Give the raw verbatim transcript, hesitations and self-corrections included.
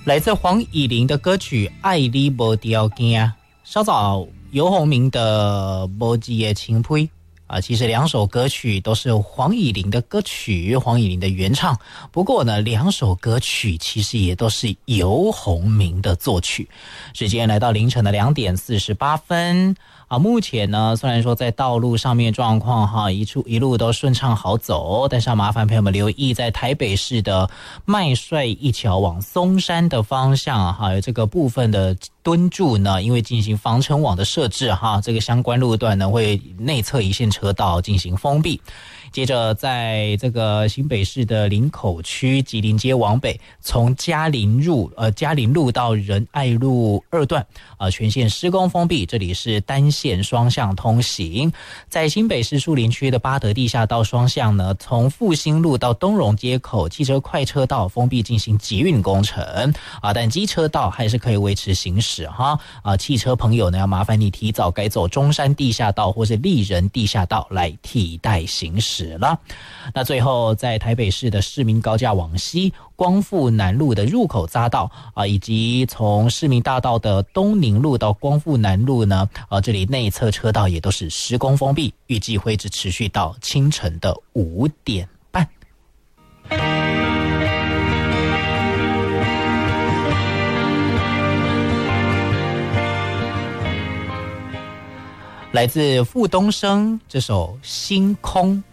来自黄以玲的歌曲《爱你无条件》，稍早游鸿明的《无字的情批》啊，其实两首歌曲都是黄以玲的歌曲，黄以玲的原唱。不过呢，两首歌曲其实也都是游鸿明的作曲。时间来到凌晨的两点四十八分。啊，目前呢，虽然说在道路上面状况哈一处一路都顺畅好走，但是要麻烦朋友们留意，在台北市的麦帅一桥往松山的方向哈，有这个部分的敦驻呢，因为进行防尘网的设置哈，这个相关路段呢会内侧一线车道进行封闭。接着在这个新北市的林口区吉林街往北，从嘉林路呃嘉林路到仁爱路二段啊、呃，全线施工封闭，这里是单线双向通行。在新北市树林区的八德地下道双向呢，从复兴路到东荣街口汽车快车道封闭进行捷运工程啊，但机车道还是可以维持行驶哈啊，汽车朋友呢要麻烦你提早改走中山地下道或是立仁地下道来替代行驶了。那最后在台北市的市民高架往西光复南路的入口匝道啊，以及从市民大道的东宁路到光复南路呢，啊，这里内侧车道也都是施工封闭，预计会一直持续到清晨的五点半。来自傅东升这首《星空》。